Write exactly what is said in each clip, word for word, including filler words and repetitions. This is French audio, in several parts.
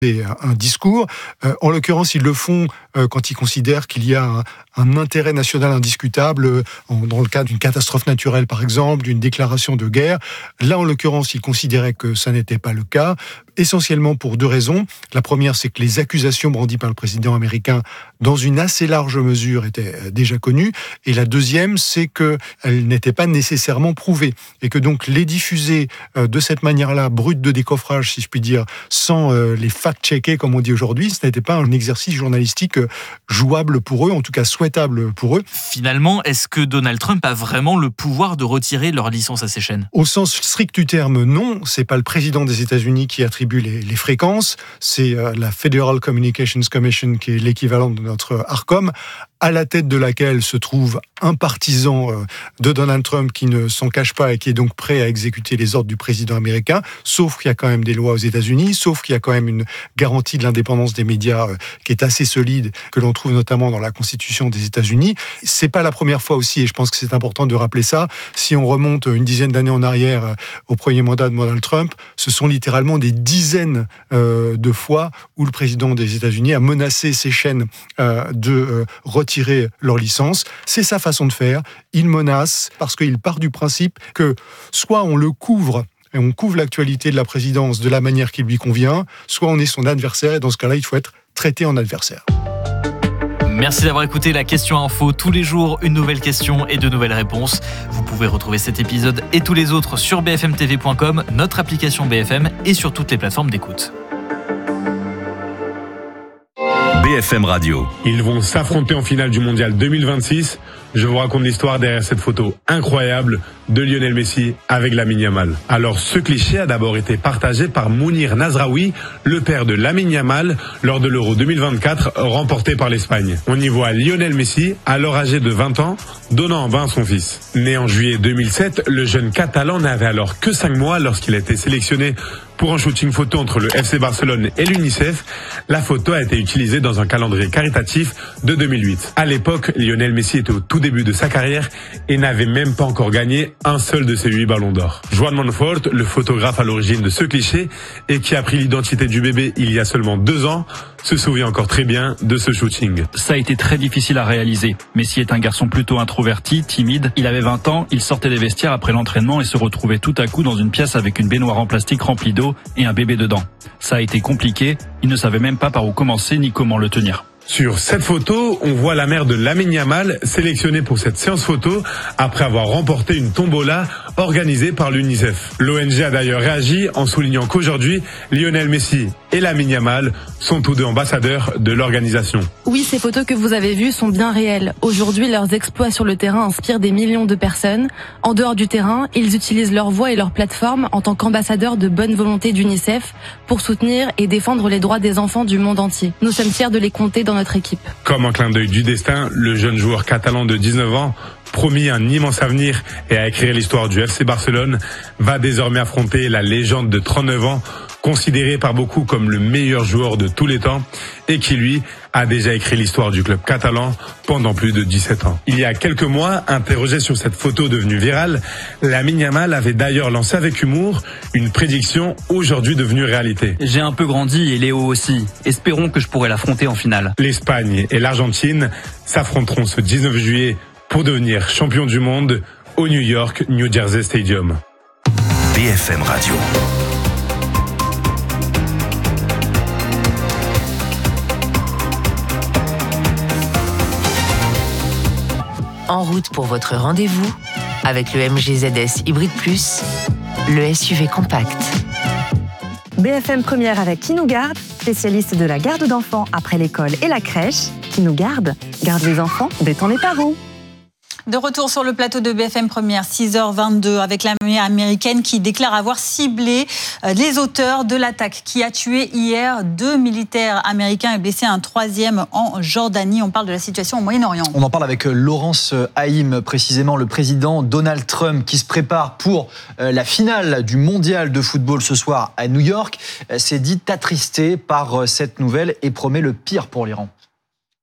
un discours. Euh, en l'occurrence, ils le font euh, quand ils considèrent qu'il y a un, un intérêt national indiscutable euh, en, dans le cas d'une catastrophe naturelle, par exemple, d'une déclaration de guerre. Là, en l'occurrence, ils considéraient que ça n'était pas le cas, essentiellement pour deux raisons. La première, c'est que les accusations brandies par le président américain, dans une assez large mesure, étaient déjà connues. Et la deuxième, c'est qu'elles n'étaient pas nécessairement prouvées. Et que donc, les diffuser euh, de cette manière-là, brute de décoffrage, si je puis dire, sans euh, les fact-checker, comme on dit aujourd'hui, ce n'était pas un exercice journalistique jouable pour eux, en tout cas souhaitable pour eux. Finalement, est-ce que Donald Trump a vraiment le pouvoir de retirer leur licence à ces chaînes ? Au sens strict du terme, non. C'est pas le président des États-Unis qui attribue les, les fréquences. C'est euh, la Federal Communications Commission, qui est l'équivalent de notre ARCOM, à la tête de laquelle se trouve un partisan euh, de Donald Trump qui ne s'en cache pas et qui est donc prêt à exécuter les ordres du président américain, sauf qu'il y a quand même des lois aux États-Unis, sauf qu'il y a quand même une garantie de l'indépendance des médias euh, qui est assez solide, que l'on trouve notamment dans la Constitution des États-Unis. C'est pas la première fois aussi, et je pense que c'est important de rappeler ça. Si on remonte une dizaine d'années en arrière euh, au premier mandat de Donald Trump, ce sont littéralement des dizaines euh, de fois où le président des États-Unis a menacé ces chaînes euh, de euh, retirer leur licence. C'est sa façon de faire. Il menace parce qu'il part du principe que soit on le couvre et on couvre l'actualité de la présidence de la manière qui lui convient, soit on est son adversaire, et dans ce cas-là, il faut être traité en adversaire. Merci d'avoir écouté la Question Info. Tous les jours, une nouvelle question et de nouvelles réponses. Vous pouvez retrouver cet épisode et tous les autres sur b f m t v point com, notre application B F M et sur toutes les plateformes d'écoute. B F M Radio. Ils vont s'affronter en finale du Mondial deux mille vingt-six. Je vous raconte l'histoire derrière cette photo incroyable de Lionel Messi avec Lamine Yamal. Alors, ce cliché a d'abord été partagé par Mounir Nazraoui, le père de Lamine Yamal, lors de l'Euro deux mille vingt-quatre, remporté par l'Espagne. On y voit Lionel Messi, alors âgé de vingt ans, donnant en bain son fils. Né en juillet deux mille sept, le jeune Catalan n'avait alors que cinq mois lorsqu'il a été sélectionné pour un shooting photo entre le F C Barcelone et l'UNICEF. La photo a été utilisée dans un calendrier caritatif de deux mille huit. À l'époque, Lionel Messi était au tout début de sa carrière et n'avait même pas encore gagné un seul de ses huit ballons d'or. Joan Manfort, le photographe à l'origine de ce cliché et qui a pris l'identité du bébé il y a seulement deux ans, se souvient encore très bien de ce shooting. Ça a été très difficile à réaliser. Messi est un garçon plutôt introverti, timide. Il avait vingt ans, il sortait des vestiaires après l'entraînement et se retrouvait tout à coup dans une pièce avec une baignoire en plastique remplie d'eau et un bébé dedans. Ça a été compliqué, il ne savait même pas par où commencer ni comment le tenir. Sur cette photo, on voit la mère de Lamine Yamal sélectionnée pour cette séance photo après avoir remporté une tombola organisée par l'UNICEF. L'O N G a d'ailleurs réagi en soulignant qu'aujourd'hui, Lionel Messi et Lamine Yamal sont tous deux ambassadeurs de l'organisation. Oui, ces photos que vous avez vues sont bien réelles. Aujourd'hui, leurs exploits sur le terrain inspirent des millions de personnes. En dehors du terrain, ils utilisent leur voix et leur plateforme en tant qu'ambassadeurs de bonne volonté d'UNICEF pour soutenir et défendre les droits des enfants du monde entier. Nous sommes fiers de les compter dans notre équipe. Comme un clin d'œil du destin, le jeune joueur catalan de dix-neuf ans, promis un immense avenir et à écrire l'histoire du F C Barcelone, va désormais affronter la légende de trente-neuf ans, considéré par beaucoup comme le meilleur joueur de tous les temps et qui, lui, a déjà écrit l'histoire du club catalan pendant plus de dix-sept ans. Il y a quelques mois, interrogé sur cette photo devenue virale, Lamine Yamal avait d'ailleurs lancé avec humour une prédiction aujourd'hui devenue réalité. J'ai un peu grandi et Léo aussi. Espérons que je pourrai l'affronter en finale. L'Espagne et l'Argentine s'affronteront ce dix-neuf juillet pour devenir champion du monde au New York New Jersey Stadium. B F M Radio. En route pour votre rendez-vous avec le M G Z S Hybrid Plus, le S U V compact. B F M Première avec Qui nous garde, spécialiste de la garde d'enfants après l'école et la crèche. Qui nous garde, garde les enfants dès ton est parent. De retour sur le plateau de B F M Première, six heures vingt-deux, avec l'armée américaine qui déclare avoir ciblé les auteurs de l'attaque qui a tué hier deux militaires américains et blessé un troisième en Jordanie. On parle de la situation au Moyen-Orient. On en parle avec Laurence Haïm, précisément le président Donald Trump qui se prépare pour la finale du mondial de football ce soir à New York. S'est dit attristé par cette nouvelle et promet le pire pour l'Iran.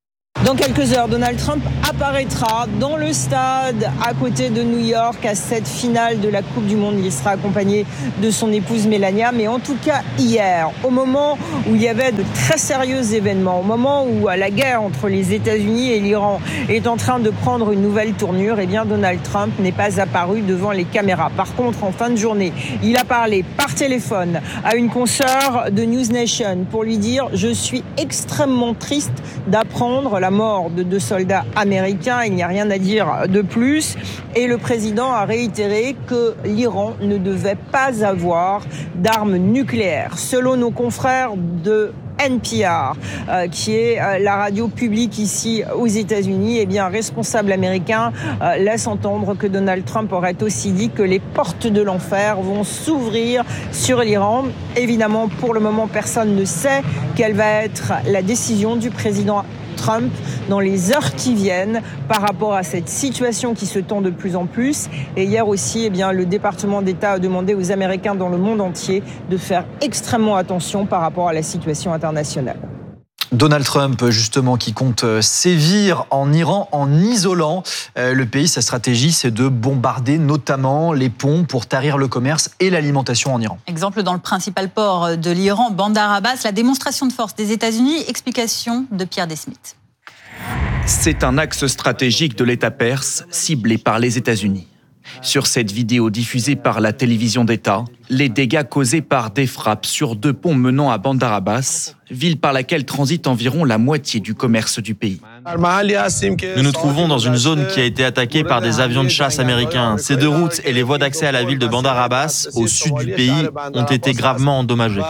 Dans quelques heures, Donald Trump apparaîtra dans le stade à côté de New York à cette finale de la Coupe du Monde. Il sera accompagné de son épouse Melania. Mais en tout cas, hier, au moment où il y avait de très sérieux événements, au moment où la guerre entre les États-Unis et l'Iran est en train de prendre une nouvelle tournure, eh bien Donald Trump n'est pas apparu devant les caméras. Par contre, en fin de journée, il a parlé par téléphone à une consoeur de News Nation pour lui dire « Je suis extrêmement triste d'apprendre la mort de deux soldats américains, il n'y a rien à dire de plus. » Et le président a réitéré que l'Iran ne devait pas avoir d'armes nucléaires. Selon nos confrères de N P R, euh, qui est euh, la radio publique ici aux États-Unis, eh bien, un responsable américain euh, laisse entendre que Donald Trump aurait aussi dit que les portes de l'enfer vont s'ouvrir sur l'Iran. Évidemment, pour le moment, personne ne sait quelle va être la décision du président Trump dans les heures qui viennent par rapport à cette situation qui se tend de plus en plus. Et hier aussi, eh bien, le département d'État a demandé aux Américains dans le monde entier de faire extrêmement attention par rapport à la situation internationale. Donald Trump, justement, qui compte sévir en Iran en isolant le pays. Sa stratégie, c'est de bombarder notamment les ponts pour tarir le commerce et l'alimentation en Iran. Exemple dans le principal port de l'Iran, Bandar Abbas, la démonstration de force des États-Unis. Explication de Pierre Desmith. C'est un axe stratégique de l'État perse ciblé par les États-Unis. Sur cette vidéo diffusée par la télévision d'État, les dégâts causés par des frappes sur deux ponts menant à Bandar Abbas, ville par laquelle transite environ la moitié du commerce du pays. Nous nous trouvons dans une zone qui a été attaquée par des avions de chasse américains. Ces deux routes et les voies d'accès à la ville de Bandar Abbas, au sud du pays, ont été gravement endommagées.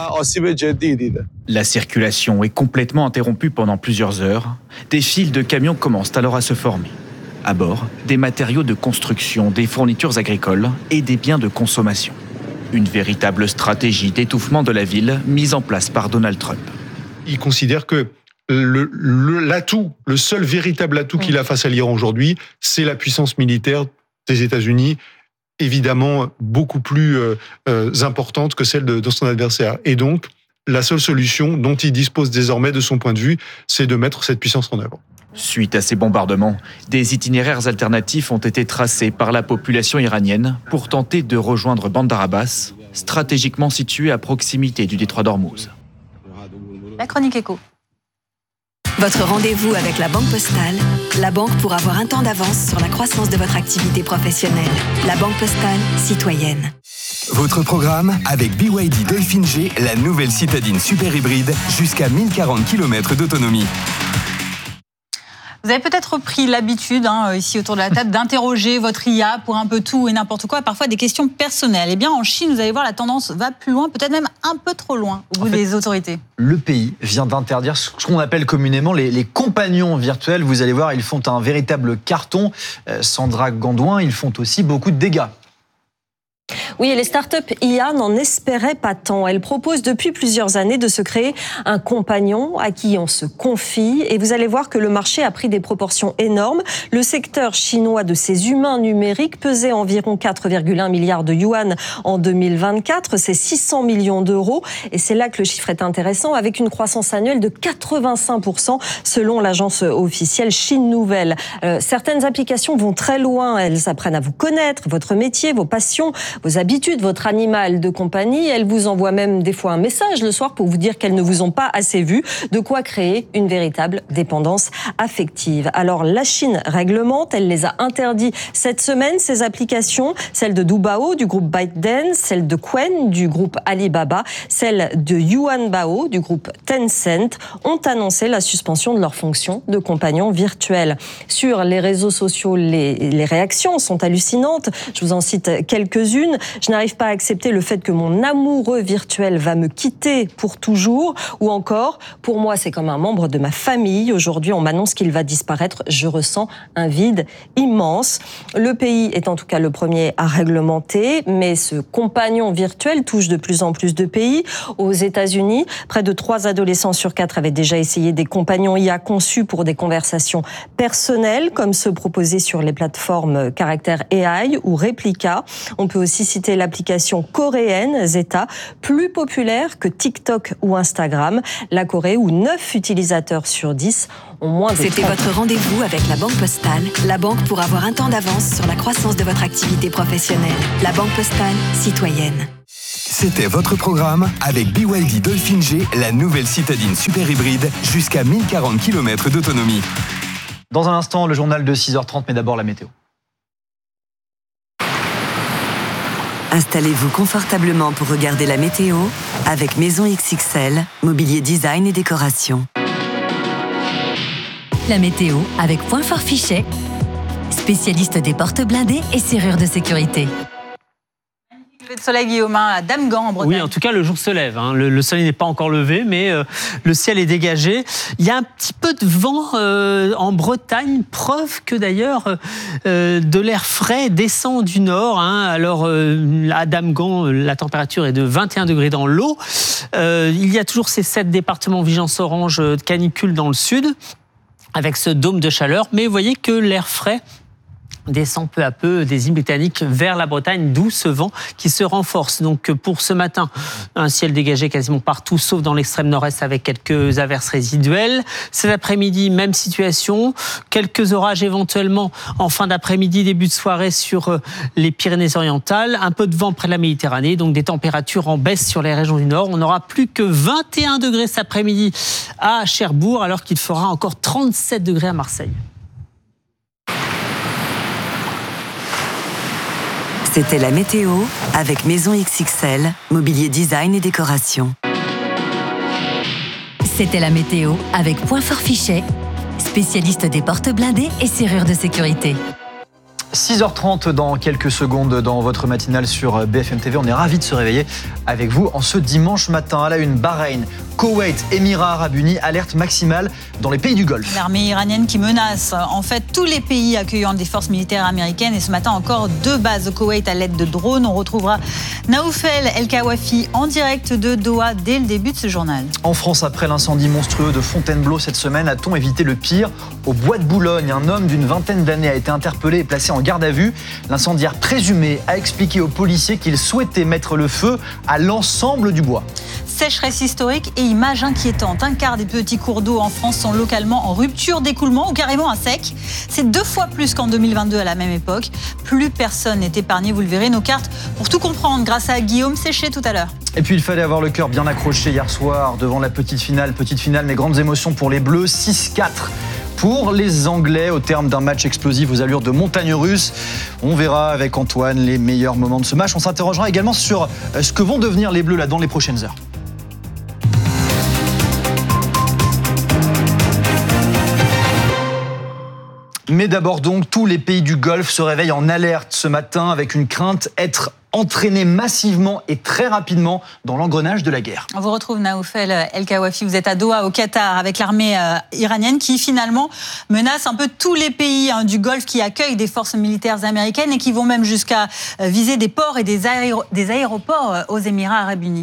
La circulation est complètement interrompue pendant plusieurs heures. Des files de camions commencent alors à se former. À bord, des matériaux de construction, des fournitures agricoles et des biens de consommation. Une véritable stratégie d'étouffement de la ville mise en place par Donald Trump. Il considère que le, le, l'atout, le seul véritable atout qu'il a face à l'Iran aujourd'hui, c'est la puissance militaire des États-Unis, évidemment beaucoup plus euh, euh, importante que celle de, de son adversaire. Et donc, la seule solution dont il dispose désormais de son point de vue, c'est de mettre cette puissance en œuvre. Suite à ces bombardements, des itinéraires alternatifs ont été tracés par la population iranienne pour tenter de rejoindre Bandar Abbas, stratégiquement situé à proximité du détroit d'Ormuz. La chronique éco. Votre rendez-vous avec la Banque Postale, la banque pour avoir un temps d'avance sur la croissance de votre activité professionnelle. La Banque Postale, citoyenne. Votre programme avec B Y D Dolphin G, la nouvelle citadine super hybride, jusqu'à mille quarante kilomètres d'autonomie. Vous avez peut-être pris l'habitude, hein, ici autour de la table, d'interroger votre I A pour un peu tout et n'importe quoi, parfois des questions personnelles. Eh bien, en Chine, vous allez voir, la tendance va plus loin, peut-être même un peu trop loin, au goût en fait, des autorités. Le pays vient d'interdire ce qu'on appelle communément les, les compagnons virtuels. Vous allez voir, ils font un véritable carton. Euh, Sandra Gandouin, ils font aussi beaucoup de dégâts. Oui, et les startups I A n'en espéraient pas tant. Elles proposent depuis plusieurs années de se créer un compagnon à qui on se confie. Et vous allez voir que le marché a pris des proportions énormes. Le secteur chinois de ces humains numériques pesait environ quatre virgule un milliards de yuan en deux mille vingt-quatre. C'est six cents millions d'euros. Et c'est là que le chiffre est intéressant, avec une croissance annuelle de quatre-vingt-cinq pour cent selon l'agence officielle Chine Nouvelle. Euh, certaines applications vont très loin. Elles apprennent à vous connaître, votre métier, vos passions, vos habitudes, votre animal de compagnie. Elles vous envoient même des fois un message le soir pour vous dire qu'elles ne vous ont pas assez vu. De quoi créer une véritable dépendance affective. Alors la Chine réglemente, elle les a interdits cette semaine, ces applications, celle de Doubao du groupe ByteDance, celle de Qwen du groupe Alibaba, celle de Yuanbao du groupe Tencent ont annoncé la suspension de leur fonction de compagnon virtuel. Sur les réseaux sociaux, les, les réactions sont hallucinantes. Je vous en cite quelques-unes. Je n'arrive pas à accepter le fait que mon amoureux virtuel va me quitter pour toujours. Ou encore, pour moi, c'est comme un membre de ma famille. Aujourd'hui, on m'annonce qu'il va disparaître. Je ressens un vide immense. Le pays est en tout cas le premier à réglementer, mais ce compagnon virtuel touche de plus en plus de pays. Aux États-Unis, près de trois adolescents sur quatre avaient déjà essayé des compagnons I A conçus pour des conversations personnelles, comme ceux proposés sur les plateformes Character A I ou Replica. On peut aussi citer citer l'application coréenne Zeta, plus populaire que TikTok ou Instagram. La Corée, où neuf utilisateurs sur dix ont moins de C'était trente. votre rendez-vous avec la Banque Postale, la banque pour avoir un temps d'avance sur la croissance de votre activité professionnelle. La Banque Postale, citoyenne. C'était votre programme avec B Y D Dolphin G, la nouvelle citadine super hybride, jusqu'à mille quarante kilomètres d'autonomie. Dans un instant, le journal de six heures trente, mais d'abord la météo. Installez-vous confortablement pour regarder la météo avec Maison X X L, mobilier design et décoration. La météo avec Point Fort Fichet, spécialiste des portes blindées et serrures de sécurité. De soleil, Guillaume, à Damgan en Bretagne. Oui, en tout cas, le jour se lève. Hein. Le, le soleil n'est pas encore levé, mais euh, le ciel est dégagé. Il y a un petit peu de vent euh, en Bretagne, preuve que d'ailleurs euh, de l'air frais descend du nord. Hein. Alors, euh, à Damgan, la température est de vingt et un degrés dans l'eau. Euh, il y a toujours ces sept départements vigilance orange de canicule dans le sud, avec ce dôme de chaleur. Mais vous voyez que l'air frais descend peu à peu des îles britanniques vers la Bretagne, d'où ce vent qui se renforce. Donc pour ce matin, un ciel dégagé quasiment partout, sauf dans l'extrême nord-est avec quelques averses résiduelles. Cet après-midi, même situation, quelques orages éventuellement en fin d'après-midi, début de soirée sur les Pyrénées-Orientales, un peu de vent près de la Méditerranée, donc des températures en baisse sur les régions du nord. On n'aura plus que vingt et un degrés cet après-midi à Cherbourg, alors qu'il fera encore trente-sept degrés à Marseille. C'était la météo avec Maison X X L, mobilier design et décoration. C'était la météo avec Point Fort Fichet, spécialiste des portes blindées et serrures de sécurité. six heures trente dans quelques secondes dans votre matinale sur B F M T V. On est ravis de se réveiller avec vous en ce dimanche matin. À la une, Bahreïn, Koweït, Émirats Arabes Unis, alerte maximale dans les pays du Golfe. L'armée iranienne qui menace en fait tous les pays accueillant des forces militaires américaines. Et ce matin encore, deux bases au Koweït à l'aide de drones. On retrouvera Naoufel El-Kawafi en direct de Doha dès le début de ce journal. En France, après l'incendie monstrueux de Fontainebleau cette semaine, a-t-on évité le pire? Au bois de Boulogne, un homme d'une vingtaine d'années a été interpellé et placé en garde à vue. L'incendiaire présumé a expliqué aux policiers qu'il souhaitait mettre le feu à l'ensemble du bois. Sécheresse historique et images inquiétantes. Un quart des petits cours d'eau en France sont localement en rupture d'écoulement ou carrément à sec. C'est deux fois plus qu'en deux mille vingt-deux à la même époque. Plus personne n'est épargné, vous le verrez. Nos cartes pour tout comprendre grâce à Guillaume Séché tout à l'heure. Et puis il fallait avoir le cœur bien accroché hier soir devant la petite finale. Petite finale, mais grandes émotions pour les Bleus. six quatre. Pour les Anglais, au terme d'un match explosif aux allures de montagne russe. On verra avec Antoine les meilleurs moments de ce match. On s'interrogera également sur ce que vont devenir les Bleus là dans les prochaines heures. Mais d'abord donc, tous les pays du Golfe se réveillent en alerte ce matin avec une crainte, être entraînés massivement et très rapidement dans l'engrenage de la guerre. On vous retrouve Naoufel El-Kawafi, vous êtes à Doha au Qatar avec l'armée euh, iranienne qui finalement menace un peu tous les pays hein, du Golfe qui accueillent des forces militaires américaines et qui vont même jusqu'à euh, viser des ports et des, aéro- des aéroports euh, aux Émirats Arabes Unis.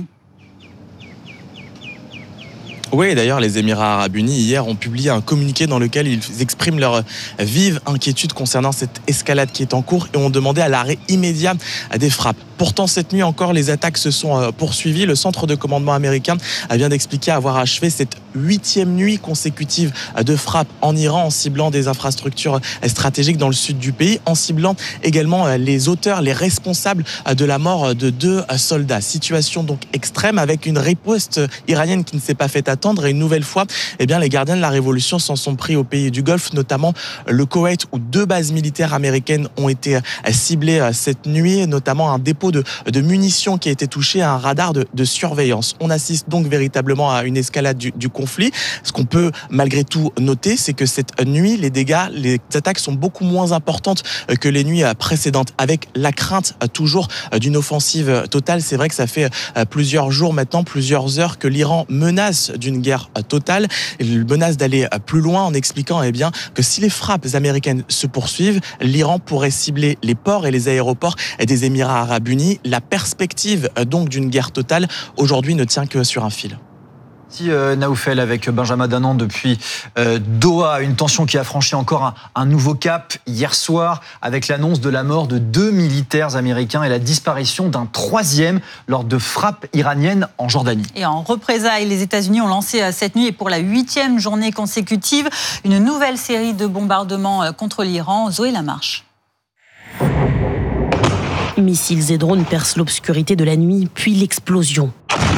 Oui, d'ailleurs, les Émirats Arabes Unis, hier, ont publié un communiqué dans lequel ils expriment leur vive inquiétude concernant cette escalade qui est en cours et ont demandé à l'arrêt immédiat des frappes. Pourtant, cette nuit encore, les attaques se sont poursuivies. Le centre de commandement américain vient d'expliquer avoir achevé cette huitième nuit consécutive de frappes en Iran en ciblant des infrastructures stratégiques dans le sud du pays, en ciblant également les auteurs, les responsables de la mort de deux soldats. Situation donc extrême avec une riposte iranienne qui ne s'est pas fait attendre et une nouvelle fois, eh bien, les gardiens de la révolution s'en sont pris aux pays du Golfe, notamment le Koweït où deux bases militaires américaines ont été ciblées cette nuit, notamment un dépôt De, de munitions qui a été touché à un radar de, de surveillance. On assiste donc véritablement à une escalade du, du conflit. Ce qu'on peut malgré tout noter, c'est que cette nuit, les dégâts, les attaques sont beaucoup moins importantes que les nuits précédentes, avec la crainte toujours d'une offensive totale. C'est vrai que ça fait plusieurs jours maintenant, plusieurs heures que l'Iran menace d'une guerre totale. Il menace d'aller plus loin en expliquant eh bien, que si les frappes américaines se poursuivent, l'Iran pourrait cibler les ports et les aéroports des Émirats Arabes Unis. La perspective donc d'une guerre totale aujourd'hui ne tient que sur un fil. Si euh, Naoufel avec Benjamin Danan depuis euh, Doha, une tension qui a franchi encore un, un nouveau cap hier soir avec l'annonce de la mort de deux militaires américains et la disparition d'un troisième lors de frappes iraniennes en Jordanie. Et en représailles, les États-Unis ont lancé cette nuit et pour la huitième journée consécutive une nouvelle série de bombardements contre l'Iran. Zoé Lamarche. Missiles et drones percent l'obscurité de la nuit, puis l'explosion.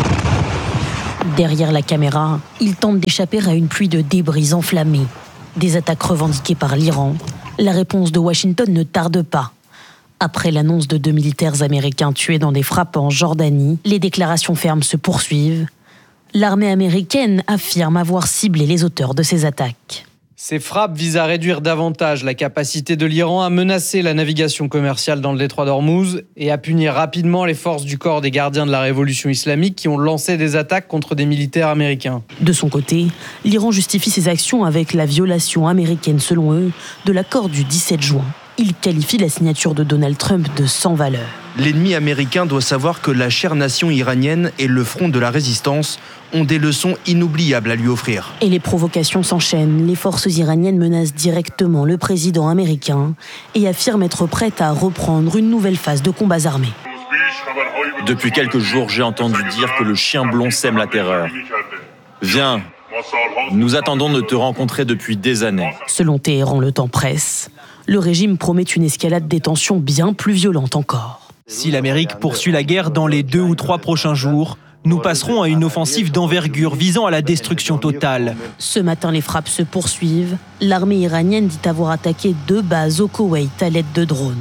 Derrière la caméra, ils tentent d'échapper à une pluie de débris enflammés. Des attaques revendiquées par l'Iran. La réponse de Washington ne tarde pas. Après l'annonce de deux militaires américains tués dans des frappes en Jordanie, les déclarations fermes se poursuivent. L'armée américaine affirme avoir ciblé les auteurs de ces attaques. Ces frappes visent à réduire davantage la capacité de l'Iran à menacer la navigation commerciale dans le détroit d'Ormuz et à punir rapidement les forces du corps des gardiens de la révolution islamique qui ont lancé des attaques contre des militaires américains. De son côté, l'Iran justifie ses actions avec la violation américaine, selon eux, de l'accord du dix-sept juin. Il qualifie la signature de Donald Trump de sans valeur. L'ennemi américain doit savoir que la chère nation iranienne et le front de la résistance ont des leçons inoubliables à lui offrir. Et les provocations s'enchaînent. Les forces iraniennes menacent directement le président américain et affirment être prêtes à reprendre une nouvelle phase de combats armés. Depuis quelques jours, j'ai entendu dire que le chien blond sème la terreur. Viens, nous attendons de te rencontrer depuis des années. Selon Téhéran, le temps presse. Le régime promet une escalade des tensions bien plus violente encore. Si l'Amérique poursuit la guerre dans les deux ou trois prochains jours, nous passerons à une offensive d'envergure visant à la destruction totale. Ce matin, les frappes se poursuivent. L'armée iranienne dit avoir attaqué deux bases au Koweït à l'aide de drones.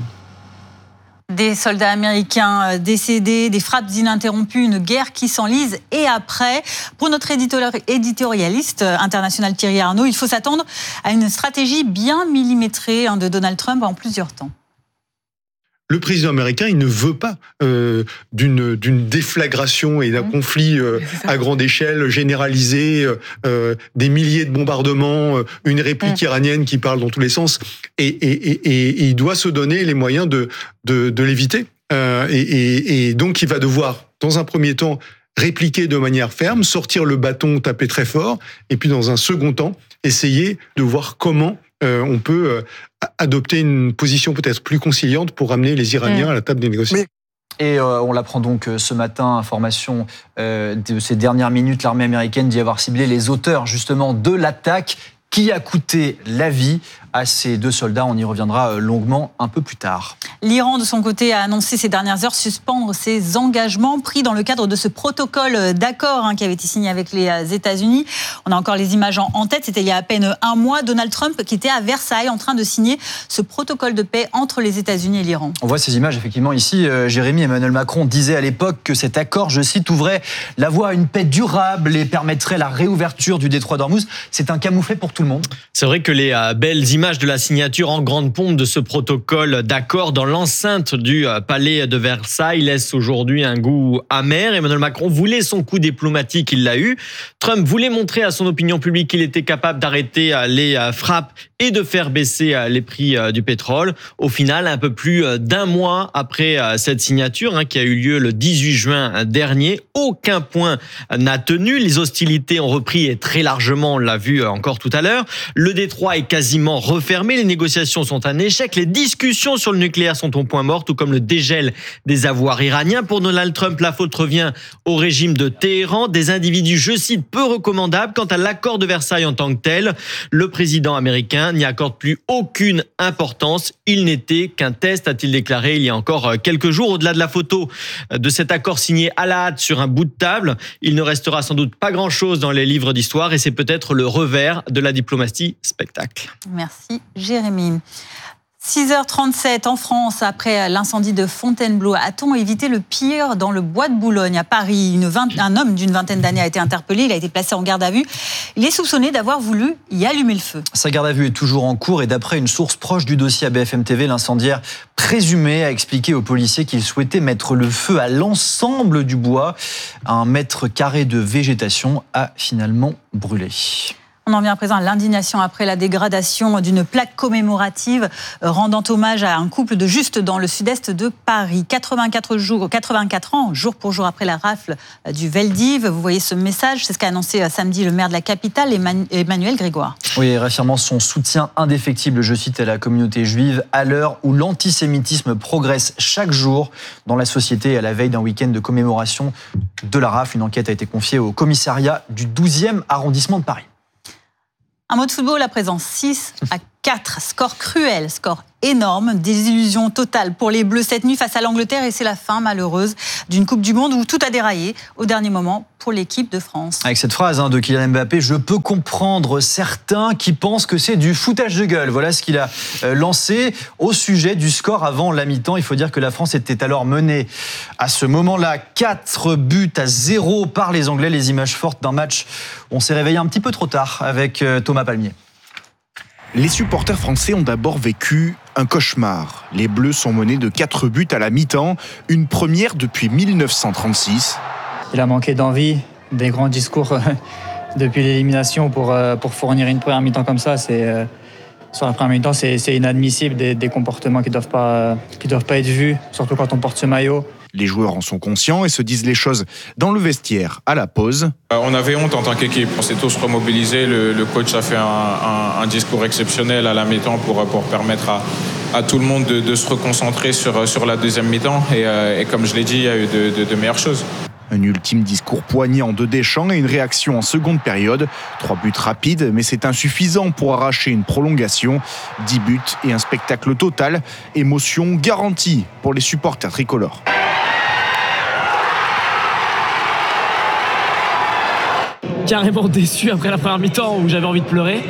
Des soldats américains décédés, des frappes ininterrompues, une guerre qui s'enlise. Et après, pour notre éditorialiste international Thierry Arnaud, il faut s'attendre à une stratégie bien millimétrée de Donald Trump en plusieurs temps. Le président américain, il ne veut pas euh, d'une d'une déflagration et d'un mmh. conflit euh, à grande échelle généralisé, euh, des milliers de bombardements, euh, une réplique mmh. iranienne qui parle dans tous les sens, et, et, et, et, et il doit se donner les moyens de de, de l'éviter. Euh, et, et, et donc, il va devoir, dans un premier temps, répliquer de manière ferme, sortir le bâton, taper très fort, et puis dans un second temps, essayer de voir comment Euh, on peut euh, adopter une position peut-être plus conciliante pour ramener les Iraniens mmh. à la table des négociations. Et euh, on l'apprend donc ce matin, information euh, de ces dernières minutes, l'armée américaine dit avoir ciblé les auteurs justement de l'attaque qui a coûté la vie à ces deux soldats. On y reviendra longuement un peu plus tard. L'Iran, de son côté, a annoncé ces dernières heures suspendre ses engagements pris dans le cadre de ce protocole d'accord hein, qui avait été signé avec les États-Unis. On a encore les images en tête. C'était il y a à peine un mois. Donald Trump qui était à Versailles en train de signer ce protocole de paix entre les États-Unis et l'Iran. On voit ces images effectivement ici. Euh, Jérémy, Emmanuel Macron disait à l'époque que cet accord, je cite, ouvrait la voie à une paix durable et permettrait la réouverture du détroit d'Ormuz. C'est un camouflet pour tout le monde. C'est vrai que les euh, belles images de la signature en grande pompe de ce protocole d'accord dans l'enceinte du euh, palais de Versailles laissent aujourd'hui un goût amer. Emmanuel Macron voulait son coup diplomatique, il l'a eu. Trump voulait montrer à son opinion publique qu'il était capable d'arrêter euh, les euh, frappes et de faire baisser euh, les prix euh, du pétrole. Au final, un peu plus euh, d'un mois après euh, cette signature hein, qui a eu lieu le dix-huit juin dernier, aucun point n'a tenu. Les hostilités ont repris et très largement, on l'a vu euh, encore tout à l'heure. Le détroit est quasiment refermé, les négociations sont un échec, les discussions sur le nucléaire sont au point mort, tout comme le dégel des avoirs iraniens. Pour Donald Trump, la faute revient au régime de Téhéran, des individus, je cite, peu recommandables. Quant à l'accord de Versailles en tant que tel, le président américain n'y accorde plus aucune importance. Il n'était qu'un test, a-t-il déclaré il y a encore quelques jours. Au-delà de la photo de cet accord signé à la hâte sur un bout de table, il ne restera sans doute pas grand-chose dans les livres d'histoire et c'est peut-être le revers de la diplomatie spectacle. Merci Jérémy. six heures trente-sept en France, après l'incendie de Fontainebleau, a-t-on évité le pire dans le bois de Boulogne à Paris? Une vingt... Un homme d'une vingtaine d'années a été interpellé, il a été placé en garde à vue. Il est soupçonné d'avoir voulu y allumer le feu. Sa garde à vue est toujours en cours et d'après une source proche du dossier à B F M T V, l'incendiaire présumé a expliqué aux policiers qu'il souhaitait mettre le feu à l'ensemble du bois. Un mètre carré de végétation a finalement brûlé. On en vient à présent à l'indignation après la dégradation d'une plaque commémorative rendant hommage à un couple de Juste dans le sud-est de Paris. quatre-vingt-quatre jours, quatre-vingt-quatre ans, jour pour jour après la rafle du Veldiv. Vous voyez ce message, c'est ce qu'a annoncé samedi le maire de la capitale, Emmanuel Grégoire. Oui, réaffirmant son soutien indéfectible, je cite, à la communauté juive à l'heure où l'antisémitisme progresse chaque jour dans la société à la veille d'un week-end de commémoration de la rafle. Une enquête a été confiée au commissariat du douzième arrondissement de Paris. Un mot de football à présent, six à quatre, score cruel, score énorme, désillusion totale pour les Bleus cette nuit face à l'Angleterre et c'est la fin malheureuse d'une Coupe du Monde où tout a déraillé au dernier moment pour l'équipe de France. Avec cette phrase hein, de Kylian Mbappé, je peux comprendre certains qui pensent que c'est du foutage de gueule. Voilà ce qu'il a euh, lancé au sujet du score avant la mi-temps. Il faut dire que la France était alors menée à ce moment-là quatre buts à zéro par les Anglais. Les images fortes d'un match où on s'est réveillé un petit peu trop tard avec euh, Thomas Palmier. Les supporters français ont d'abord vécu un cauchemar. Les Bleus sont menés de quatre buts à la mi-temps, une première depuis mille neuf cent trente-six. Il a manqué d'envie, des grands discours euh, depuis l'élimination pour, euh, pour fournir une première mi-temps comme ça. C'est, euh, sur la première mi-temps, c'est, c'est inadmissible, des, des comportements qui ne doivent pas, euh, qui doivent pas être vus, surtout quand on porte ce maillot. Les joueurs en sont conscients et se disent les choses dans le vestiaire à la pause. On avait honte en tant qu'équipe, on s'est tous remobilisés. Le, le coach a fait un, un, un discours exceptionnel à la mi-temps pour, pour permettre à, à tout le monde de, de se reconcentrer sur, sur la deuxième mi-temps. Et, et comme je l'ai dit, il y a eu de, de, de meilleures choses. Un ultime discours poignant de Deschamps et une réaction en seconde période. Trois buts rapides, mais c'est insuffisant pour arracher une prolongation. Dix buts et un spectacle total. Émotion garantie pour les supporters tricolores. Carrément déçu après la première mi-temps où j'avais envie de pleurer.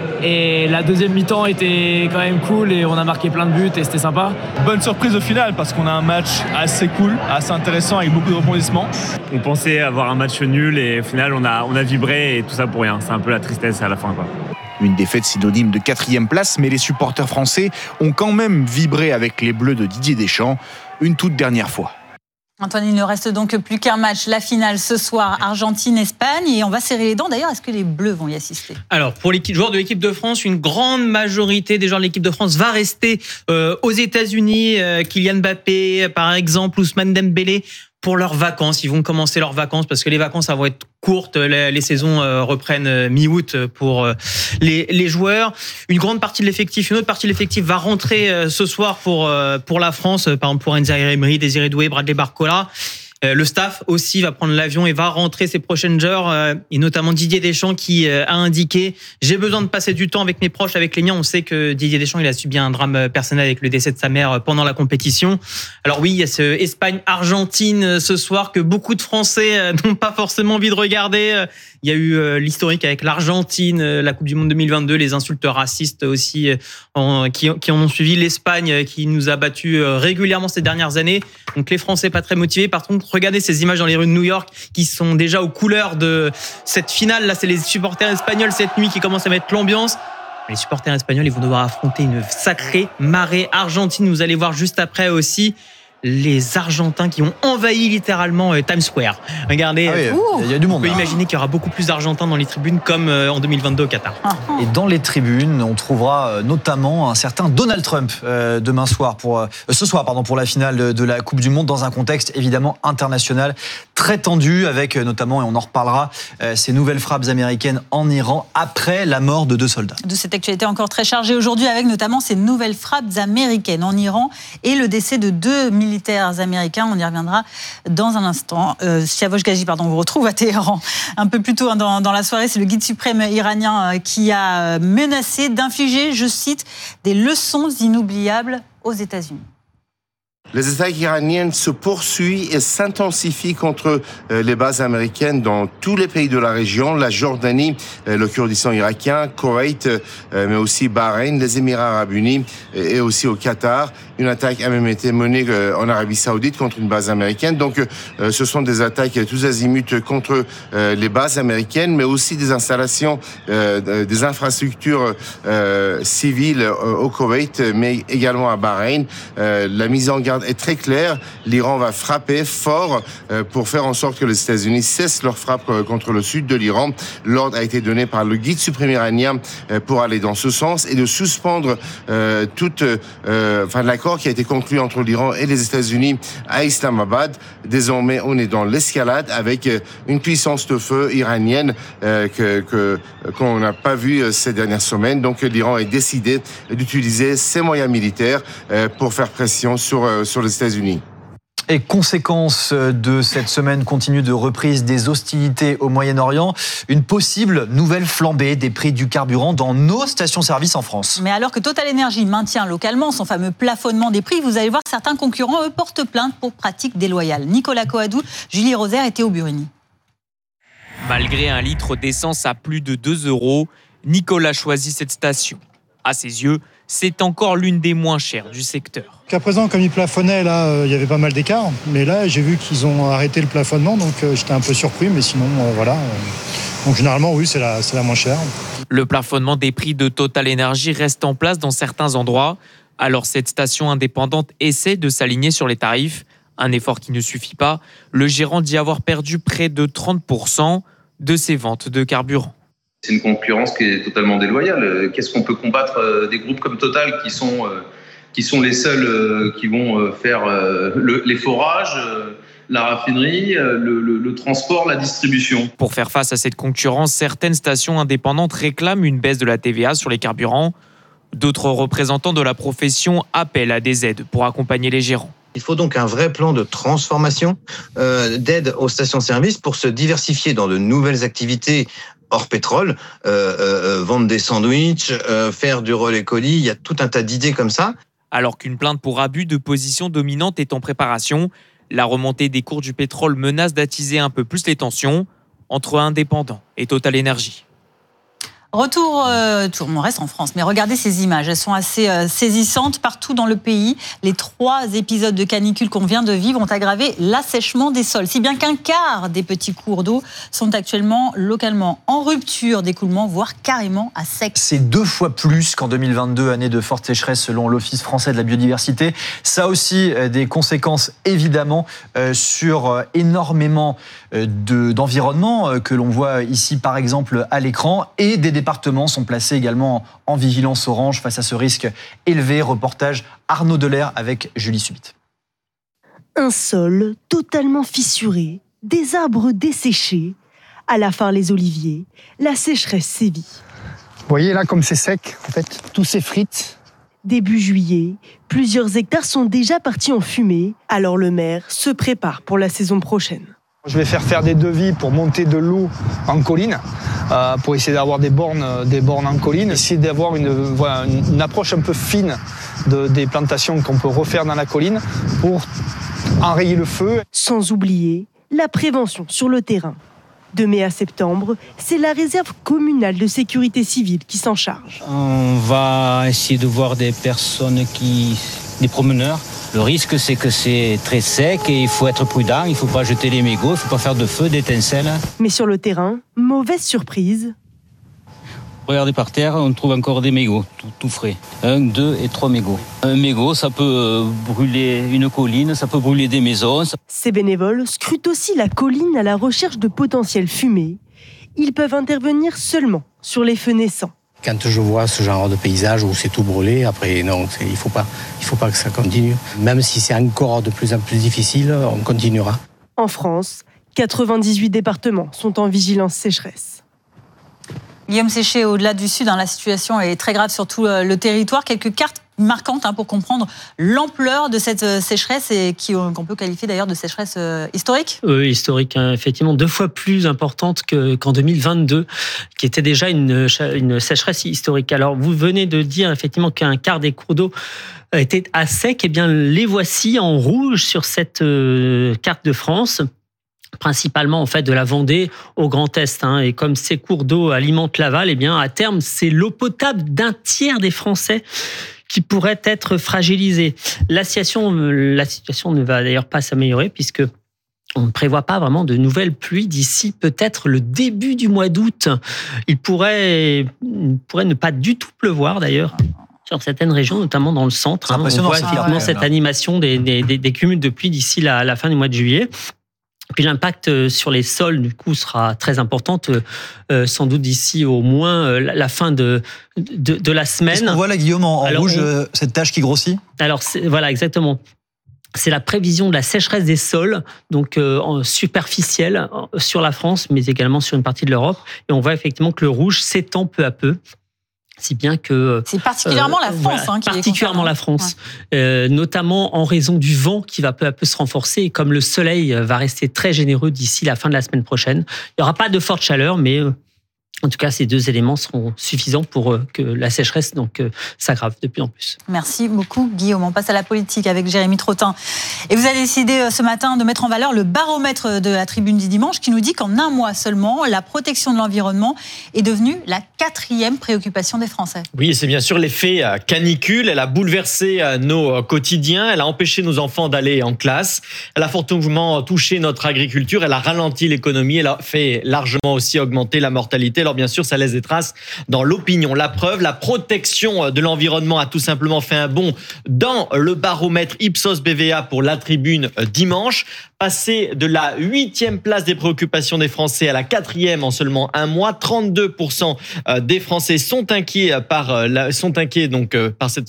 Et la deuxième mi-temps était quand même cool et on a marqué plein de buts et c'était sympa. Bonne surprise au final parce qu'on a un match assez cool, assez intéressant avec beaucoup de rebondissements. On pensait avoir un match nul et au final on a, on a vibré et tout ça pour rien. C'est un peu la tristesse à la fin, quoi. Une défaite synonyme de quatrième place, mais les supporters français ont quand même vibré avec les Bleus de Didier Deschamps une toute dernière fois. Antoine, il ne reste donc plus qu'un match, la finale ce soir, Argentine-Espagne, et on va serrer les dents. D'ailleurs, est-ce que les Bleus vont y assister ? Alors, pour les joueurs de l'équipe de France, une grande majorité des joueurs de l'équipe de France va rester euh, aux États-Unis. Euh, Kylian Mbappé, par exemple, Ousmane Dembélé, pour leurs vacances. Ils vont commencer leurs vacances parce que les vacances, ça va être courtes. Les, les saisons euh, reprennent euh, mi-août pour euh, les, les joueurs. Une grande partie de l'effectif, une autre partie de l'effectif va rentrer euh, ce soir pour, euh, pour la France. Par exemple, pour N'Zaghi Emery, Désiré Doué, Bradley Barcola. Le staff aussi va prendre l'avion et va rentrer ces prochaines heures, et notamment Didier Deschamps qui a indiqué « J'ai besoin de passer du temps avec mes proches, avec les miens ». On sait que Didier Deschamps il a subi un drame personnel avec le décès de sa mère pendant la compétition. Alors oui, il y a ce Espagne-Argentine ce soir que beaucoup de Français n'ont pas forcément envie de regarder. Il y a eu l'historique avec l'Argentine, la Coupe du Monde deux mille vingt-deux, les insultes racistes aussi en, qui, qui en ont suivi, l'Espagne qui nous a battus régulièrement ces dernières années. Donc les Français pas très motivés. Par contre, regardez ces images dans les rues de New York qui sont déjà aux couleurs de cette finale. Là, c'est les supporters espagnols cette nuit qui commencent à mettre l'ambiance. Les supporters espagnols, ils vont devoir affronter une sacrée marée argentine. Vous allez voir juste après aussi les Argentins qui ont envahi littéralement Times Square. Regardez, ah oui, il y a du monde. On peut là. imaginer qu'il y aura beaucoup plus d'Argentins dans les tribunes comme en deux mille vingt-deux au Qatar. Et dans les tribunes, on trouvera notamment un certain Donald Trump euh, demain soir pour euh, ce soir pardon pour la finale de, de la Coupe du Monde dans un contexte évidemment international très tendu avec euh, notamment et on en reparlera euh, ces nouvelles frappes américaines en Iran après la mort de deux soldats. De cette actualité encore très chargée aujourd'hui avec notamment ces nouvelles frappes américaines en Iran et le décès de deux militaires américains. On y reviendra dans un instant. Euh, Siavosh Gaji, pardon, on vous retrouve à Téhéran. Un peu plus tôt hein, dans, dans la soirée, c'est le guide suprême iranien euh, qui a menacé d'infliger, je cite, des leçons inoubliables aux États-Unis. Les attaques iraniennes se poursuivent et s'intensifient contre les bases américaines dans tous les pays de la région, la Jordanie, le Kurdistan irakien, Koweït, mais aussi Bahreïn, les Émirats arabes unis et aussi au Qatar. Une attaque a même été menée en Arabie saoudite contre une base américaine. Donc ce sont des attaques tous azimuts contre les bases américaines, mais aussi des installations, des infrastructures civiles au Koweït, mais également à Bahreïn. La mise en garde est très clair. L'Iran va frapper fort pour faire en sorte que les États-Unis cessent leur frappe contre le sud de l'Iran. L'ordre a été donné par le guide suprême iranien pour aller dans ce sens et de suspendre euh, toute, euh, enfin, l'accord qui a été conclu entre l'Iran et les États-Unis à Islamabad. Désormais, on est dans l'escalade avec une puissance de feu iranienne euh, que, que, qu'on n'a pas vue ces dernières semaines. Donc, l'Iran a décidé d'utiliser ses moyens militaires euh, pour faire pression sur, euh, sur les États-Unis. Et conséquence de cette semaine continue de reprise des hostilités au Moyen-Orient, une possible nouvelle flambée des prix du carburant dans nos stations-service en France. Mais alors que Total Energy maintient localement son fameux plafonnement des prix, vous allez voir certains concurrents, eux, portent plainte pour pratiques déloyales. Nicolas Coadou, Julie Rosaire et Théo Buruni. Malgré un litre d'essence à plus de deux euros, Nicolas choisit cette station. À ses yeux, c'est encore l'une des moins chères du secteur. Qu'à présent, comme ils plafonnaient, là, euh, il y avait pas mal d'écart. Mais là, j'ai vu qu'ils ont arrêté le plafonnement, donc euh, j'étais un peu surpris. Mais sinon, euh, voilà. Euh, donc généralement, oui, c'est la, c'est la moins chère. Le plafonnement des prix de Total Energy reste en place dans certains endroits. Alors cette station indépendante essaie de s'aligner sur les tarifs. Un effort qui ne suffit pas. Le gérant dit avoir perdu près de trente pour cent de ses ventes de carburant. C'est une concurrence qui est totalement déloyale. Qu'est-ce qu'on peut combattre des groupes comme Total qui sont, qui sont les seuls qui vont faire le, les forages, la raffinerie, le, le, le transport, la distribution. Pour faire face à cette concurrence, certaines stations indépendantes réclament une baisse de la T V A sur les carburants. D'autres représentants de la profession appellent à des aides pour accompagner les gérants. Il faut donc un vrai plan de transformation, euh, d'aide aux stations-service pour se diversifier dans de nouvelles activités hors pétrole, euh, euh, vendre des sandwichs, euh, faire du relais colis, il y a tout un tas d'idées comme ça. Alors qu'une plainte pour abus de position dominante est en préparation, la remontée des cours du pétrole menace d'attiser un peu plus les tensions entre indépendants et Total Energy. Retour, euh, tout, on reste en France, mais regardez ces images, elles sont assez euh, saisissantes partout dans le pays. Les trois épisodes de canicule qu'on vient de vivre ont aggravé l'assèchement des sols, si bien qu'un quart des petits cours d'eau sont actuellement localement en rupture d'écoulement, voire carrément à sec. C'est deux fois plus qu'en deux mille vingt-deux, année de forte sécheresse selon l'Office français de la biodiversité. Ça a aussi des conséquences évidemment euh, sur euh, énormément euh, de, d'environnement euh, que l'on voit ici par exemple à l'écran, et des départements sont placés également en vigilance orange face à ce risque élevé. Reportage Arnaud Delair avec Julie Subit. Un sol totalement fissuré, des arbres desséchés, à la fin les oliviers, la sécheresse sévit. Vous voyez là comme c'est sec, en fait, tout s'effrite. Début juillet, plusieurs hectares sont déjà partis en fumée, alors le maire se prépare pour la saison prochaine. Je vais faire faire des devis pour monter de l'eau en colline, euh, pour essayer d'avoir des bornes, des bornes en colline, essayer d'avoir une, voilà, une approche un peu fine de, des plantations qu'on peut refaire dans la colline pour enrayer le feu. Sans oublier la prévention sur le terrain. De mai à septembre, c'est la réserve communale de sécurité civile qui s'en charge. On va essayer de voir des personnes qui, des promeneurs. Le risque, c'est que c'est très sec et il faut être prudent, il ne faut pas jeter les mégots, il ne faut pas faire de feu, d'étincelles. Mais sur le terrain, mauvaise surprise. Regardez par terre, on trouve encore des mégots, tout, tout frais. Un, deux et trois mégots. Un mégot, ça peut brûler une colline, ça peut brûler des maisons. Ces bénévoles scrutent aussi la colline à la recherche de potentielles fumées. Ils peuvent intervenir seulement sur les feux naissants. Quand je vois ce genre de paysage où c'est tout brûlé, après, non, c'est, il ne faut pas, il faut pas que ça continue. Même si c'est encore de plus en plus difficile, on continuera. En France, quatre-vingt-dix-huit départements sont en vigilance sécheresse. Guillaume Séché, au-delà du Sud, hein, la situation est très grave sur tout le territoire. Quelques cartes marquantes hein, pour comprendre l'ampleur de cette sécheresse et qui, qu'on peut qualifier d'ailleurs de sécheresse euh, historique. Oui, historique, hein, effectivement, deux fois plus importante que, qu'en deux mille vingt-deux, qui était déjà une, une sécheresse historique. Alors, vous venez de dire effectivement qu'un quart des cours d'eau étaient à sec. Eh bien, les voici en rouge sur cette euh, carte de France, principalement en fait de la Vendée au Grand Est, hein. Et comme ces cours d'eau alimentent l'aval, eh bien à terme c'est l'eau potable d'un tiers des Français qui pourrait être fragilisée. La situation, la situation ne va d'ailleurs pas s'améliorer puisque on ne prévoit pas vraiment de nouvelles pluies d'ici peut-être le début du mois d'août. Il pourrait, il pourrait ne pas du tout pleuvoir d'ailleurs. sur certaines régions, notamment dans le centre. Hein, on voit effectivement cette animation des, des, des, des cumuls de pluie d'ici la, la fin du mois de juillet. Puis l'impact sur les sols, du coup, sera très importante, euh, sans doute d'ici au moins euh, la fin de, de, de la semaine. Qu'est-ce qu'on voit là, Guillaume, en, en alors, rouge, on... cette tache qui grossit ? Alors, voilà, exactement. C'est la prévision de la sécheresse des sols, donc euh, superficielle sur la France, mais également sur une partie de l'Europe. Et on voit effectivement que le rouge s'étend peu à peu. Si bien que c'est particulièrement euh, la France, voilà, hein, qui particulièrement est la France, ouais. euh, notamment en raison du vent qui va peu à peu se renforcer. Et comme le soleil va rester très généreux d'ici la fin de la semaine prochaine, il n'y aura pas de forte chaleur, mais euh, en tout cas, ces deux éléments seront suffisants pour euh, que la sécheresse donc euh, s'aggrave de plus en plus. Merci beaucoup, Guillaume. On passe à la politique avec Jérémy Trottin. Et vous avez décidé euh, ce matin de mettre en valeur le baromètre de la Tribune du dimanche qui nous dit qu'en un mois seulement, la protection de l'environnement est devenue la quatrième préoccupation des Français. Oui, c'est bien sûr l'effet canicule. Elle a bouleversé nos quotidiens. Elle a empêché nos enfants d'aller en classe. Elle a fortement touché notre agriculture. Elle a ralenti l'économie. Elle a fait largement aussi augmenter la mortalité. Alors bien sûr, ça laisse des traces dans l'opinion. La preuve, la protection de l'environnement a tout simplement fait un bond dans le baromètre Ipsos B V A pour la Tribune dimanche. Passé de la huitième place des préoccupations des Français à la quatrième en seulement un mois, trente-deux pour cent des Français sont inquiets par la, sont inquiets donc par cette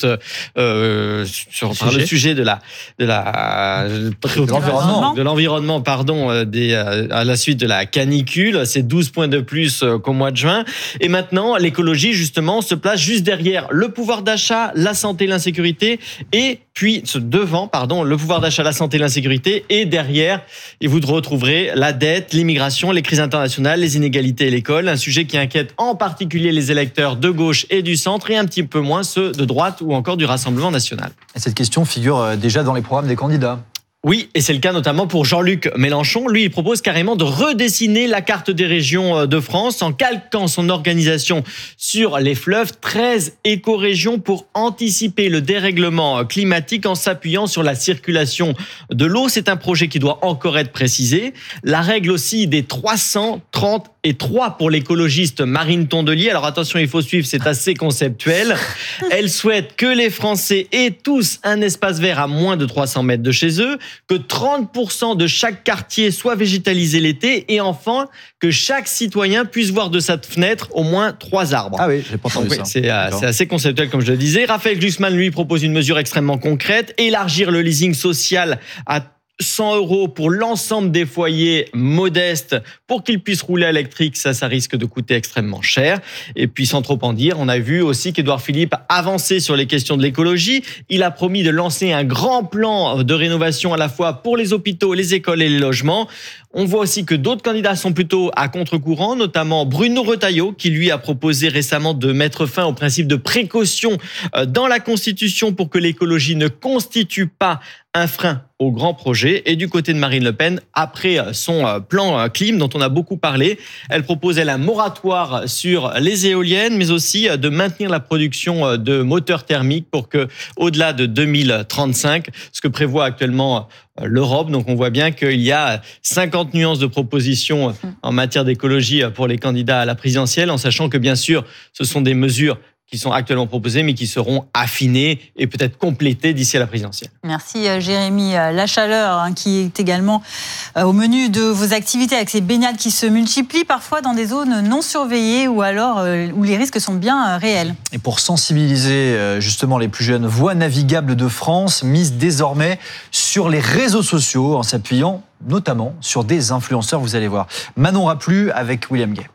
euh, sur par le sujet de la de la de l'environnement de l'environnement pardon des à la suite de la canicule. C'est douze points de plus qu'au mois de juin. Et maintenant, l'écologie justement se place juste derrière le pouvoir d'achat, la santé, l'insécurité, et puis devant pardon le pouvoir d'achat, la santé, l'insécurité, et derrière et vous retrouverez la dette, l'immigration, les crises internationales, les inégalités et l'école, un sujet qui inquiète en particulier les électeurs de gauche et du centre et un petit peu moins ceux de droite ou encore du Rassemblement national. Et cette question figure déjà dans les programmes des candidats. Oui, et c'est le cas notamment pour Jean-Luc Mélenchon. Lui, il propose carrément de redessiner la carte des régions de France en calquant son organisation sur les fleuves. treize écorégions pour anticiper le dérèglement climatique en s'appuyant sur la circulation de l'eau. C'est un projet qui doit encore être précisé. La règle aussi des trois cent trente et trois pour l'écologiste Marine Tondelier. Alors attention, il faut suivre, c'est assez conceptuel. Elle souhaite que les Français aient tous un espace vert à moins de trois cents mètres de chez eux, que trente pour cent de chaque quartier soit végétalisé l'été et enfin que chaque citoyen puisse voir de sa fenêtre au moins trois arbres. Ah oui, j'ai pas entendu oui, ça. C'est, euh, c'est assez conceptuel comme je le disais. Raphaël Glucksmann, lui, propose une mesure extrêmement concrète, élargir le leasing social à cent euros pour l'ensemble des foyers modestes pour qu'ils puissent rouler à électrique. Ça, ça risque de coûter extrêmement cher. Et puis, sans trop en dire, on a vu aussi qu'Édouard Philippe avançait sur les questions de l'écologie. Il a promis de lancer un grand plan de rénovation à la fois pour les hôpitaux, les écoles et les logements. On voit aussi que d'autres candidats sont plutôt à contre-courant, notamment Bruno Retailleau, qui lui a proposé récemment de mettre fin au principe de précaution dans la Constitution pour que l'écologie ne constitue pas un frein au grand projet. Et du côté de Marine Le Pen, après son plan clim dont on a beaucoup parlé, elle propose elle un moratoire sur les éoliennes, mais aussi de maintenir la production de moteurs thermiques pour que, au-delà de deux mille trente-cinq, ce que prévoit actuellement l'Europe. Donc on voit bien qu'il y a cinquante nuances de propositions en matière d'écologie pour les candidats à la présidentielle, en sachant que bien sûr, ce sont des mesures qui sont actuellement proposées, mais qui seront affinées et peut-être complétées d'ici à la présidentielle. Merci Jérémy. La chaleur hein, qui est également au menu de vos activités avec ces baignades qui se multiplient parfois dans des zones non surveillées ou alors où les risques sont bien réels. Et pour sensibiliser justement les plus jeunes, Voies navigables de France mise désormais sur les réseaux sociaux en s'appuyant notamment sur des influenceurs, vous allez voir. Manon Raplu avec William Gay.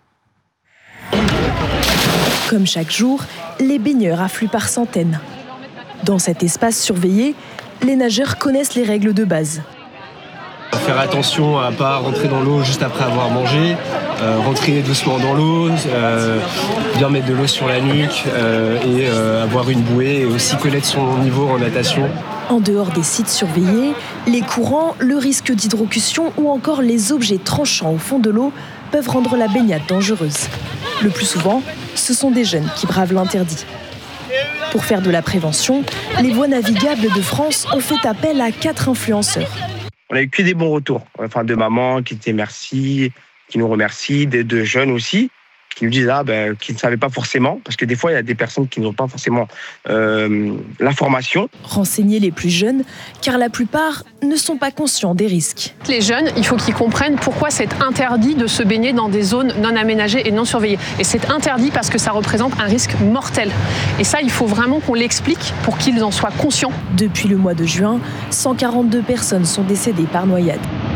Comme chaque jour, les baigneurs affluent par centaines. Dans cet espace surveillé, les nageurs connaissent les règles de base. Faire attention à ne pas rentrer dans l'eau juste après avoir mangé, euh, rentrer doucement dans l'eau, euh, bien mettre de l'eau sur la nuque euh, et euh, avoir une bouée et aussi connaître son niveau en natation. En dehors des sites surveillés, les courants, le risque d'hydrocution ou encore les objets tranchants au fond de l'eau peuvent rendre la baignade dangereuse. Le plus souvent, ce sont des jeunes qui bravent l'interdit. Pour faire de la prévention, les Voies navigables de France ont fait appel à quatre influenceurs. On a eu que des bons retours, enfin de mamans qui disaient merci, qui nous remercient, des de jeunes aussi, qui nous disent ah, ben, qu'ils ne savaient pas forcément, parce que des fois, il y a des personnes qui n'ont pas forcément euh, l'information. Renseigner les plus jeunes, car la plupart ne sont pas conscients des risques. Les jeunes, il faut qu'ils comprennent pourquoi c'est interdit de se baigner dans des zones non aménagées et non surveillées. Et c'est interdit parce que ça représente un risque mortel. Et ça, il faut vraiment qu'on l'explique pour qu'ils en soient conscients. Depuis le mois de juin, cent quarante-deux personnes sont décédées par noyade.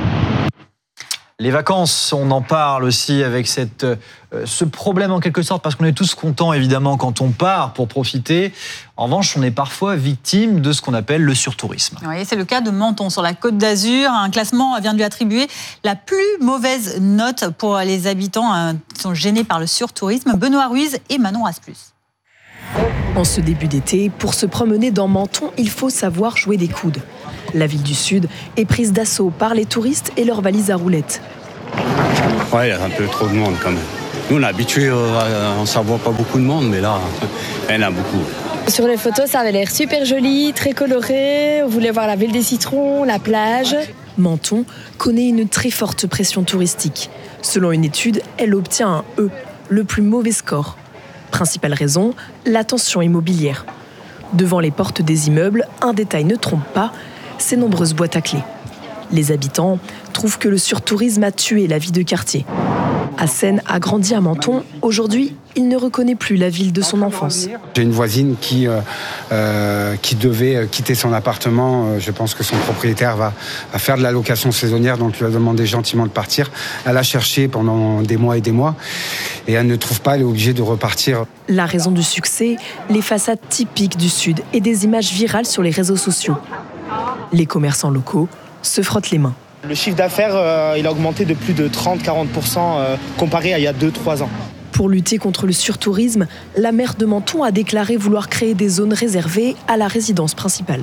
Les vacances, on en parle aussi avec cette, euh, ce problème en quelque sorte, parce qu'on est tous contents évidemment quand on part pour profiter. En revanche, on est parfois victime de ce qu'on appelle le surtourisme. Oui, c'est le cas de Menton sur la Côte d'Azur. Un classement vient de lui attribuer la plus mauvaise note pour les habitants qui sont gênés par le surtourisme. Benoît Ruiz et Manon Rasplus. En ce début d'été, pour se promener dans Menton, il faut savoir jouer des coudes. La ville du Sud est prise d'assaut par les touristes et leurs valises à roulettes. Ouais, il y a un peu trop de monde quand même. Nous, on est habitués, on ne voit pas beaucoup de monde, mais là, il y en a beaucoup. Sur les photos, ça avait l'air super joli, très coloré. On voulait voir la ville des citrons, la plage. Menton connaît une très forte pression touristique. Selon une étude, elle obtient un E, le plus mauvais score. Principale raison, la tension immobilière. Devant les portes des immeubles, un détail ne trompe pas, ces nombreuses boîtes à clés. Les habitants trouvent que le surtourisme a tué la vie de quartier. Hassen a grandi à Menton. Aujourd'hui, il ne reconnaît plus la ville de son enfance. J'ai une voisine qui, euh, euh, qui devait quitter son appartement. Je pense que son propriétaire va, va faire de la location saisonnière, donc lui a demandé gentiment de partir. Elle a cherché pendant des mois et des mois et elle ne trouve pas, elle est obligée de repartir. La raison du succès, les façades typiques du Sud et des images virales sur les réseaux sociaux. Les commerçants locaux se frottent les mains. Le chiffre d'affaires, euh, il a augmenté de plus de trente à quarante pour cent euh, comparé à il y a deux à trois ans. Pour lutter contre le surtourisme, la maire de Menton a déclaré vouloir créer des zones réservées à la résidence principale.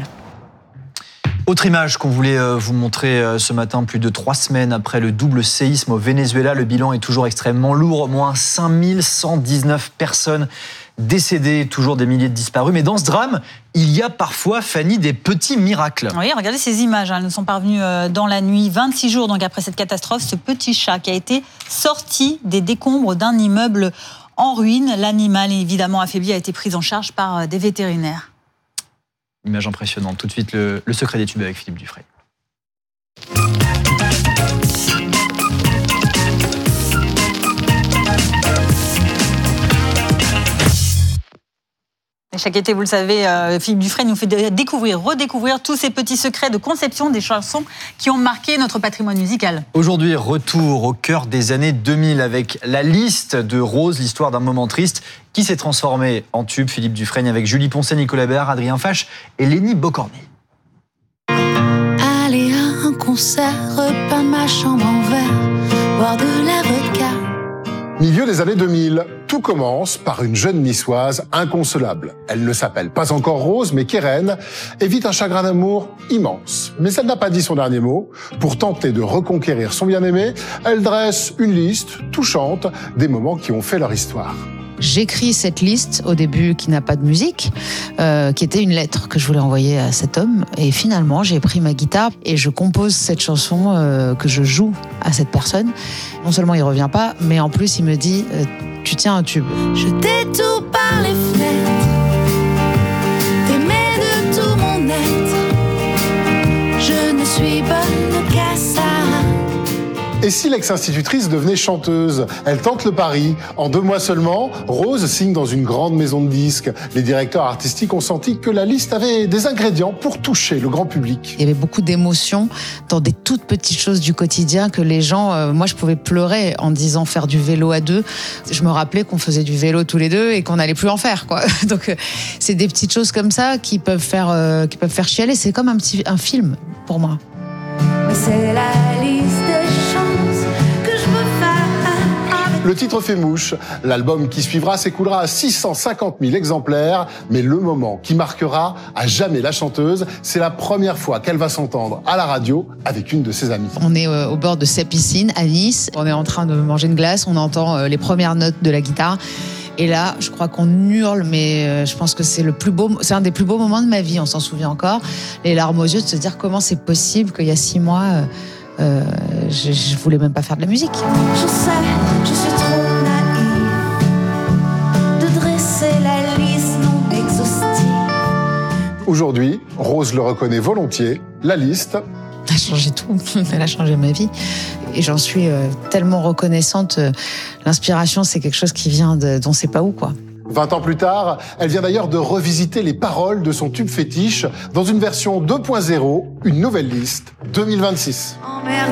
Autre image qu'on voulait vous montrer ce matin, plus de trois semaines après le double séisme au Venezuela, le bilan est toujours extrêmement lourd, au moins cinq mille cent dix-neuf personnes décédées, toujours des milliers de disparus. Mais dans ce drame, il y a parfois, Fanny, des petits miracles. Oui, regardez ces images, hein. Elles nous sont parvenues dans la nuit. vingt-six jours donc après cette catastrophe, ce petit chat qui a été sorti des décombres d'un immeuble en ruine. L'animal, évidemment affaibli, a été pris en charge par des vétérinaires. Image impressionnante. Tout de suite, le, le secret des tubes avec Philippe Dufray. Et chaque été, vous le savez, euh, Philippe Dufray nous fait découvrir, redécouvrir tous ces petits secrets de conception des chansons qui ont marqué notre patrimoine musical. Aujourd'hui, retour au cœur des années deux mille avec la liste de Rose, l'histoire d'un moment triste qui s'est transformé en tube. Philippe Dufray avec Julie Poncet, Nicolas Béard, Adrien Fache et Lénie Bocorné. Aller à un concert, repeindre ma chambre en verre, boire de la vodka. Milieu des années deux mille, tout commence par une jeune niçoise inconsolable. Elle ne s'appelle pas encore Rose, mais Keren, et vit un chagrin d'amour immense. Mais elle n'a pas dit son dernier mot. Pour tenter de reconquérir son bien-aimé, elle dresse une liste touchante des moments qui ont fait leur histoire. J'écris cette liste au début qui n'a pas de musique, euh, qui était une lettre que je voulais envoyer à cet homme. Et finalement, j'ai pris ma guitare et je compose cette chanson euh, que je joue à cette personne. Non seulement il revient pas, mais en plus il me dit euh, « tu tiens un tube ». Je détourne par les fenêtres, t'aimais de tout mon être, je ne suis bonne qu'à ça. Et si l'ex-institutrice devenait chanteuse? Elle tente le pari. En deux mois seulement, Rose signe dans une grande maison de disques. Les directeurs artistiques ont senti que la liste avait des ingrédients pour toucher le grand public. Il y avait beaucoup d'émotions dans des toutes petites choses du quotidien que les gens... Euh, moi, je pouvais pleurer en disant faire du vélo à deux. Je me rappelais qu'on faisait du vélo tous les deux et qu'on n'allait plus en faire, quoi. Donc, euh, c'est des petites choses comme ça qui peuvent faire, euh, qui peuvent faire chialer. C'est comme un, petit, un film, pour moi. Mais c'est la liste des choses que je peux faire. Le titre fait mouche. L'album qui suivra s'écoulera à six cent cinquante mille exemplaires. Mais le moment qui marquera à jamais la chanteuse, c'est la première fois qu'elle va s'entendre à la radio avec une de ses amies. On est au bord de sa piscine à Nice. On est en train de manger une glace. On entend les premières notes de la guitare. Et là, je crois qu'on hurle, mais je pense que c'est le plus beau, c'est un des plus beaux moments de ma vie, on s'en souvient encore. Les larmes aux yeux, de se dire comment c'est possible qu'il y a six mois, euh, je, je voulais même pas faire de la musique. Je sais, je suis trop naïve. Aujourd'hui, Rose le reconnaît volontiers, la liste... Elle a changé tout, elle a changé ma vie. Et j'en suis euh, tellement reconnaissante. L'inspiration, c'est quelque chose qui vient de, d'on sait pas où, quoi. vingt ans plus tard, elle vient d'ailleurs de revisiter les paroles de son tube fétiche dans une version deux point zéro, une nouvelle liste, deux mille vingt-six. Emmerdé